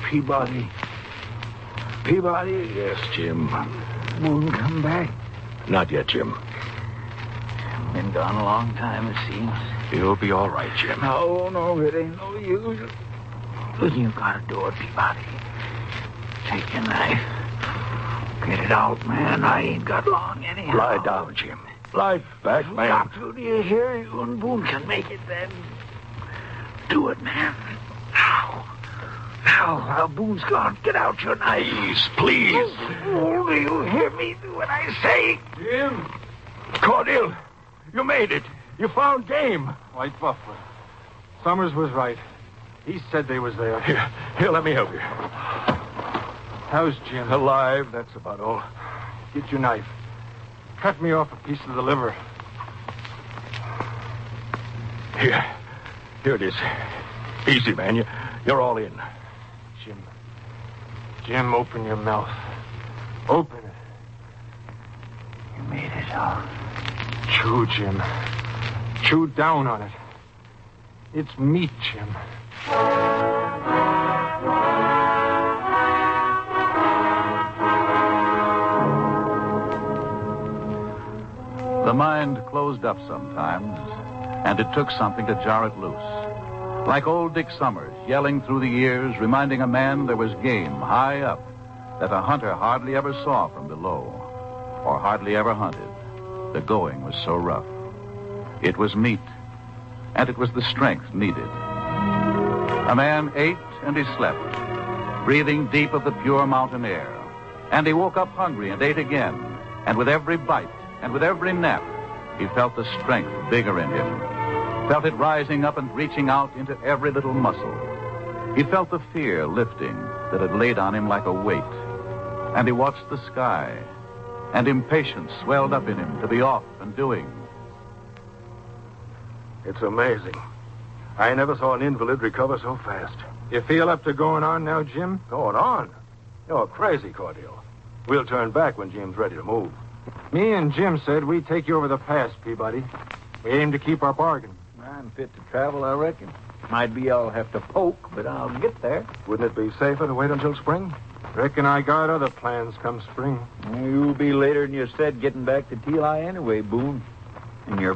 Peabody. Peabody? Yes, Jim. Boone come back? Not yet, Jim. Been gone a long time, it seems. You'll be all right, Jim. No, it ain't no use. You gotta do it, Peabody. Take your knife. Get it out, man. I ain't got long anyhow. Lie down, Jim. Lie back, man. Doctor, do you hear? You and Boone can make it then. Do it, man. Now, Boone's gone. Get out your knife. Please. Oh, do you hear me? Do what I say. Jim. Cordell, you made it. You found game. White Buffalo. Summers was right. He said they was there. Here, let me help you. How's Jim? Alive, that's about all. Get your knife. Cut me off a piece of the liver. Here it is. Easy, man. You're all in. Jim, open your mouth. Open it. You made it, huh? Chew, Jim. Chew down on it. It's meat, Jim. The mind closed up sometimes, and it took something to jar it loose. Like old Dick Summers, yelling through the years, reminding a man there was game high up that a hunter hardly ever saw from below, or hardly ever hunted. The going was so rough. It was meat, and it was the strength needed. A man ate and he slept, breathing deep of the pure mountain air. And he woke up hungry and ate again, and with every bite and with every nap, he felt the strength bigger in him. Felt it rising up and reaching out into every little muscle. He felt the fear lifting that had laid on him like a weight. And he watched the sky, and impatience swelled up in him to be off and doing. It's amazing. I never saw an invalid recover so fast. You feel up to going on now, Jim? Going on? You're crazy, Cordell. We'll turn back when Jim's ready to move. Me and Jim said we'd take you over the pass, Peabody. We aim to keep our bargain. I'm fit to travel, I reckon. Might be I'll have to poke, but I'll get there. Wouldn't it be safer to wait until spring? Reckon I got other plans come spring. You'll be later than you said getting back to Teli anyway, Boone. And your